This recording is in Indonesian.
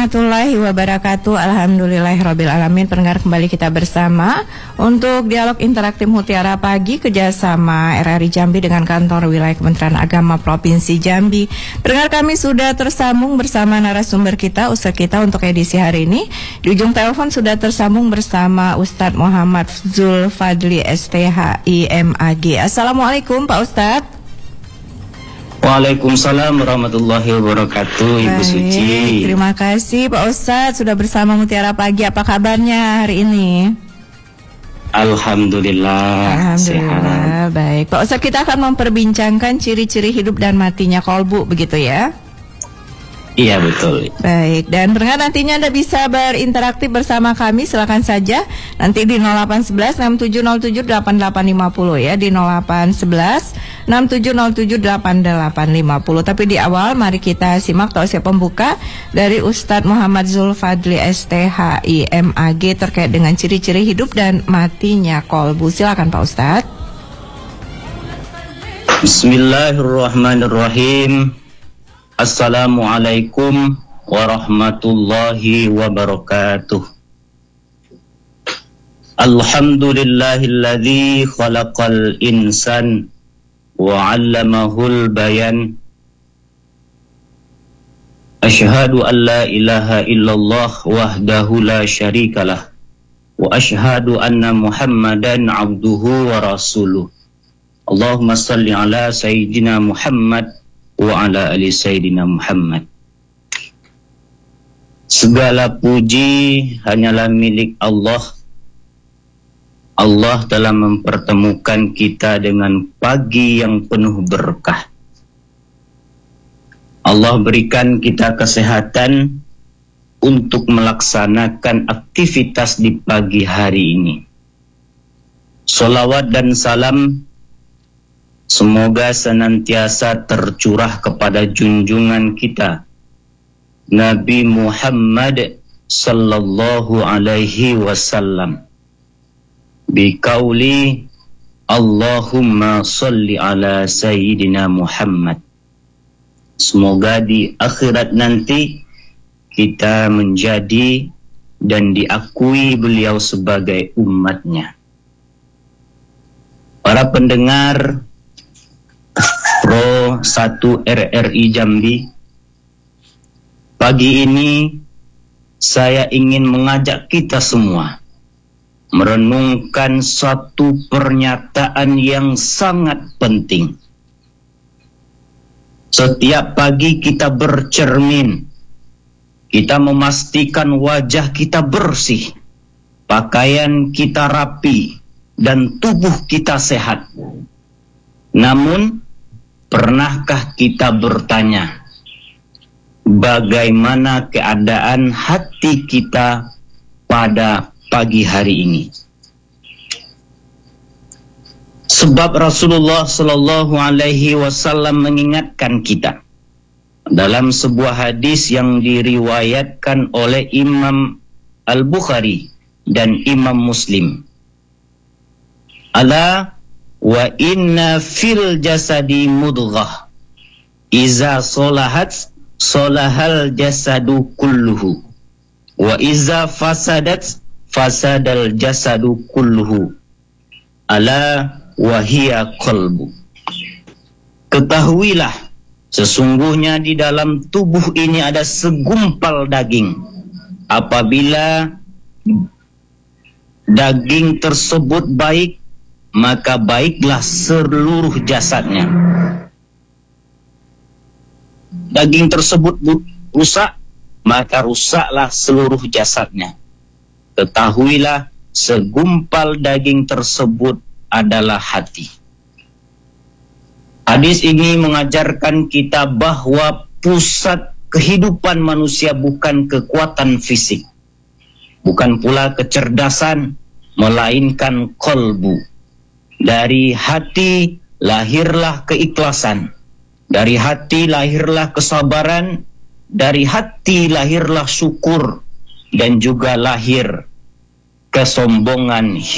warahmatullahi wabarakatuh. Alhamdulillahirrabbilalamin. Pendengar, kembali kita bersama untuk dialog interaktif Mutiara Pagi kerjasama RRI Jambi dengan kantor wilayah Kementerian Agama Provinsi Jambi. Pendengar, kami sudah tersambung bersama narasumber kita, Ustadz kita untuk edisi hari ini. Di ujung telepon sudah tersambung bersama Ustadz Muhammad Zulfadli STHI MAG. Assalamualaikum Pak Ustadz. Waalaikumsalam warahmatullahi wabarakatuh, Ibu Suci. Terima kasih Pak Ustadz sudah bersama Mutiara Pagi. Apa kabarnya hari ini? Alhamdulillah, sehat. Baik, Pak Ustadz, kita akan memperbincangkan ciri-ciri hidup dan matinya kolbu, begitu ya? Iya, betul. Baik, dan pendengar nantinya Anda bisa berinteraktif bersama kami, silakan saja nanti di 0811 6707 8850 ya, di 0811 6707 8850. Tapi di awal mari kita simak tausiah pembuka dari Ustadz Muhammad Zulfadli STHI MAG terkait dengan ciri-ciri hidup dan matinya kolbu. Silakan Pak Ustadz. Bismillahirrahmanirrahim. Assalamualaikum warahmatullahi wabarakatuh. Alhamdulillahilladzi khalaqal insan wa 'allamahul bayan. Asyhadu an la ilaha illallah wahdahu la syarikalah wa asyhadu anna Muhammadan 'abduhu wa rasuluh. Allahumma shalli ala sayyidina Muhammad wa ala ali sayyidina Muhammad. Segala puji hanyalah milik Allah. Allah telah mempertemukan kita dengan pagi yang penuh berkah. Allah berikan kita kesehatan untuk melaksanakan aktivitas di pagi hari ini. Salawat dan salam semoga senantiasa tercurah kepada junjungan kita Nabi Muhammad sallallahu alaihi wasallam. Biqauli Allahumma salli ala sayyidina Muhammad. Semoga di akhirat nanti kita menjadi dan diakui beliau sebagai umatnya. Para pendengar Pro 1 RRI Jambi, pagi ini saya ingin mengajak kita semua merenungkan satu pernyataan yang sangat penting. Setiap pagi kita bercermin, kita memastikan wajah kita bersih, pakaian kita rapi, dan tubuh kita sehat. Namun, pernahkah kita bertanya, bagaimana keadaan hati kita pada pagi hari ini? Sebab Rasulullah Shallallahu Alaihi Wasallam mengingatkan kita dalam sebuah hadis yang diriwayatkan oleh Imam Al-Bukhari dan Imam Muslim. Ala wa inna fil jasadi mudghah iza solahat solahal jasadu kulluhu wa iza fasadat fasadal jasadu kulluhu ala wahia qalbu. Ketahuilah, sesungguhnya di dalam tubuh ini ada segumpal daging. Apabila daging tersebut baik, maka baiklah seluruh jasadnya. Daging tersebut rusak, maka rusaklah seluruh jasadnya. Ketahuilah, segumpal daging tersebut adalah hati. Hadis ini mengajarkan kita bahwa pusat kehidupan manusia bukan kekuatan fisik, bukan pula kecerdasan, melainkan qalbu. Dari hati lahirlah keikhlasan, dari hati lahirlah kesabaran, dari hati lahirlah syukur, dan juga lahir kesombongan